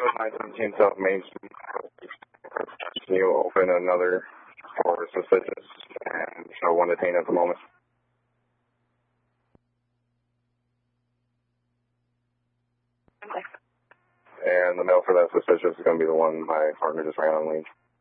917 South Main Street. Can you open another for suspicious and show one detained at the moment? And the mail for that suspicious is going to be the one my partner just ran on lead.